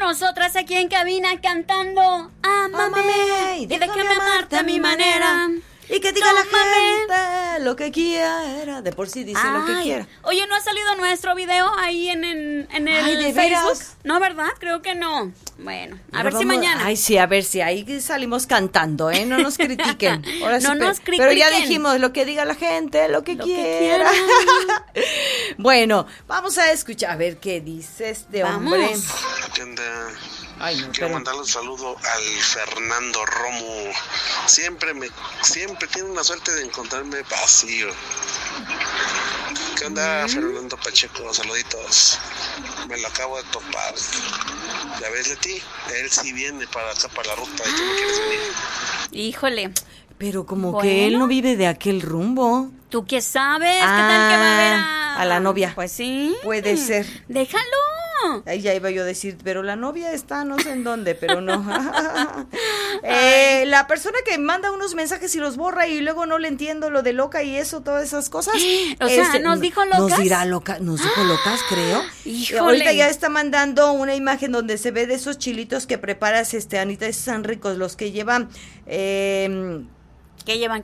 nosotras aquí en cabina cantando Ámame y déjame amarte a mi manera. Y que diga la gente lo que quiera. De por sí dice lo que quiera. Oye, ¿no ha salido nuestro video ahí en el ¿de Facebook? veras? No, ¿verdad? Creo que no. Bueno, a ver si mañana. Ay, sí, a ver si ahí salimos cantando, ¿eh? No nos critiquen. Ahora sí, nos critiquen. Pero ya dijimos lo que diga la gente, lo que quiera. Bueno, vamos a escuchar a ver qué dice este hombre. ¿Qué onda? Ay, no, quiero mandarle un saludo al Fernando Romo. Siempre tiene una suerte de encontrarme vacío. ¿Qué onda, Fernando Pacheco? Saluditos. Me lo acabo de topar. Ya ves, Leti, él sí viene para acá, para la ruta, y tú no quieres venir. Híjole. Pero como que él no vive de aquel rumbo. ¿Tú qué sabes? ¿Qué tal que va a ver a la novia? Pues sí. Puede ser. Déjalo. Ahí ya iba yo a decir, pero la novia está no sé en dónde, pero no. La persona que manda unos mensajes y los borra y luego no le entiendo lo de loca y eso, todas esas cosas. O sea, ¿nos dijo locas? Nos dijo locas, creo. Híjole. Ahorita ya está mandando una imagen donde se ve de esos chilitos que preparas, Anita, esos están ricos, los que llevan... ¿Qué llevan?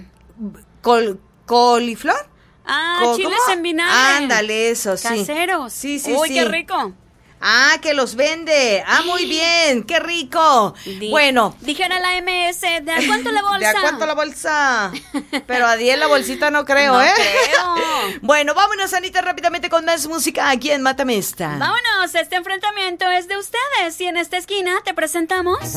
¿Coliflor? Chiles en vinagre. Ándale, eso, sí. Caseros. Sí. Uy, qué rico. Que los vende. Muy bien, qué rico. Bueno. Dijera la MS, ¿de a cuánto la bolsa? ¿De a cuánto la bolsa? Pero a 10 la bolsita no creo, no creo. Bueno, vámonos, Anita, rápidamente con más música aquí en Mátame Esta. Vámonos, este enfrentamiento es de ustedes y en esta esquina te presentamos...